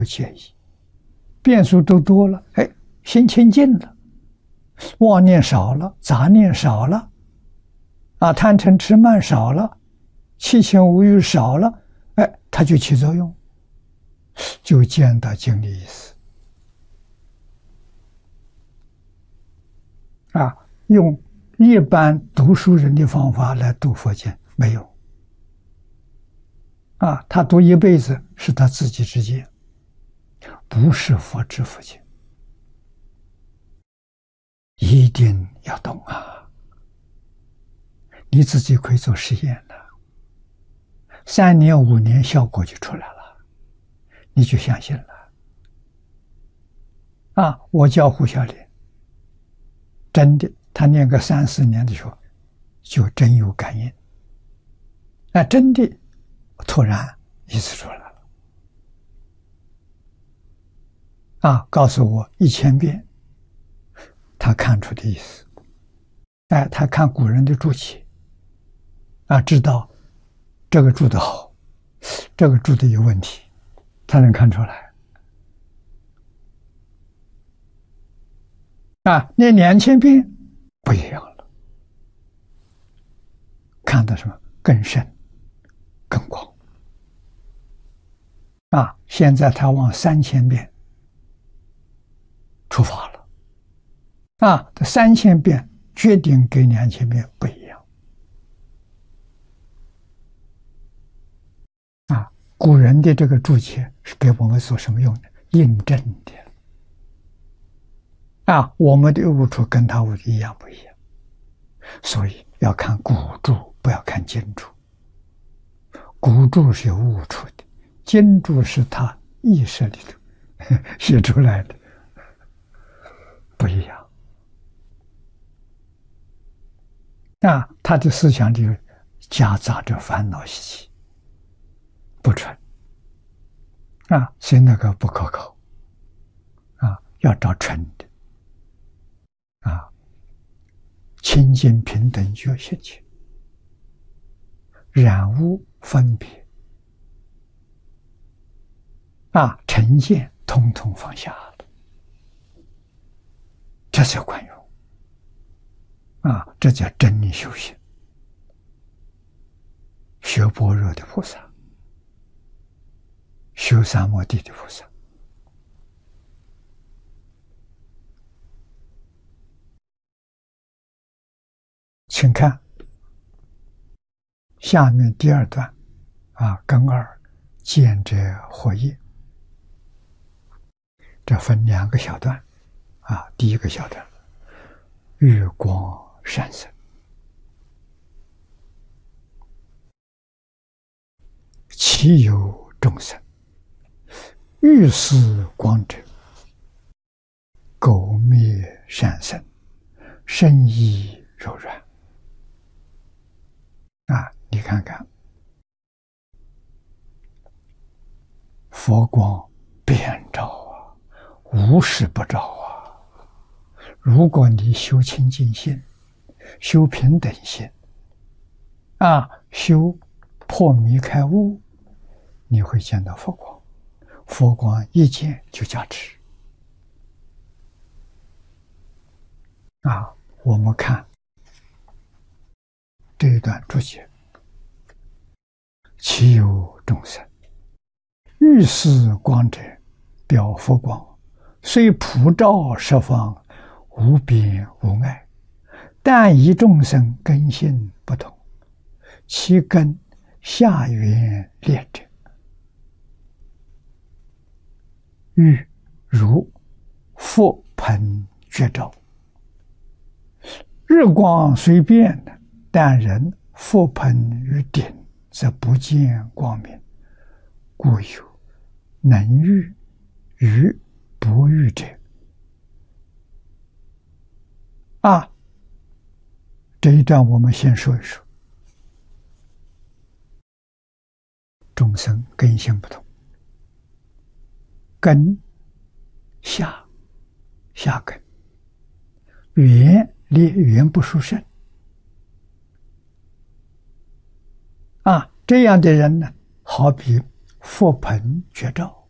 不介意，变数都多了，哎，心清净了，妄念少了，杂念少了，贪嗔痴慢少了，七情五欲少了，哎，它就起作用，就见到经的意思。用一般读书人的方法来读佛经没有。他读一辈子是他自己之见，不是佛知佛经，一定要懂啊！你自己可以做实验的，3年5年效果就出来了，你就相信了。我教胡小莲，真的，他念个3、4年的时候，就真有感应，真的突然意思出来了，告诉我1000遍，他看出的意思，他看古人的注解，知道这个注的好，这个注的有问题，他能看出来。念2000遍不一样了，看到什么更深更广。现在他往3000遍出发了，这3000遍决定跟2000遍不一样。古人的这个注解是给我们做什么用的？印证的。我们的悟处跟他悟的一样不一样，所以要看古注，不要看今注。古注是有悟处的，今注是他意识里头写出来的，不一样。他的思想里夹杂着烦恼习气，不纯，所以那个不可靠，要找纯的，清净平等觉性情，染污分别，成见统统放下了，这才管用。这叫真修行，学般若的菩萨，修三摩地的菩萨。请看下面第2段，庚二见者惑业，这分2个小段，第一个小段，月光闪烁，其有众生，欲思光者，垢灭闪生，身意柔软。你看看，佛光遍照无时不照如果你修清净心，修平等心，修破迷开悟，你会见到佛光，佛光一见就加持。我们看这一段注解，其有众生，欲思光者，表佛光，虽普照十方，无边无碍，但以众生根性不同，其根下缘劣者，欲如覆盆觉照。日光虽变，但人覆盆于顶，则不见光明，故有能遇与不遇者。这一段我们先说一说，众生根性不同，根下根，缘不殊胜，这样的人呢，好比覆盆觉照，